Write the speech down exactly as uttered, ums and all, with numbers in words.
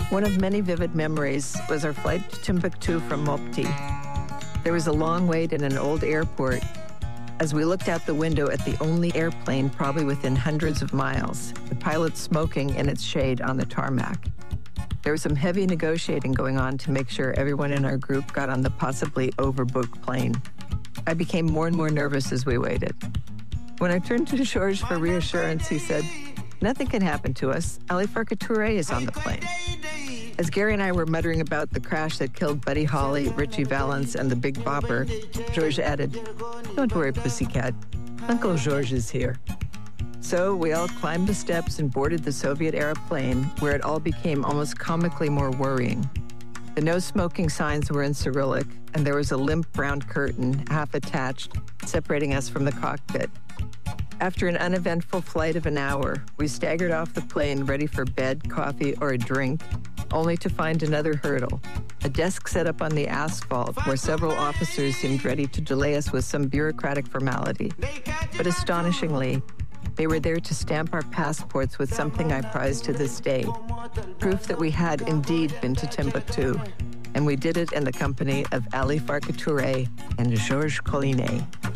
One of many vivid memories was our flight to Timbuktu from Mopti. There was a long wait in an old airport as we looked out the window at the only airplane probably within hundreds of miles, the pilot smoking in its shade on the tarmac. There was some heavy negotiating going on to make sure everyone in our group got on the possibly overbooked plane. I became more and more nervous as we waited. When I turned to Georges for reassurance, he said, "Nothing can happen to us. Ali Farka Touré is on the plane." As Gary and I were muttering about the crash that killed Buddy Holly, Richie Valens, and the Big Bopper, Georges added, "Don't worry, pussycat. Uncle Georges is here." So we all climbed the steps and boarded the Soviet-era plane, where it all became almost comically more worrying. The no-smoking signs were in Cyrillic, and there was a limp brown curtain, half attached, separating us from the cockpit. After an uneventful flight of an hour, we staggered off the plane ready for bed, coffee, or a drink, only to find another hurdle, a desk set up on the asphalt where several officers seemed ready to delay us with some bureaucratic formality. But astonishingly, they were there to stamp our passports with something I prize to this day, proof that we had indeed been to Timbuktu, and we did it in the company of Ali Farka Touré and Georges Collinet.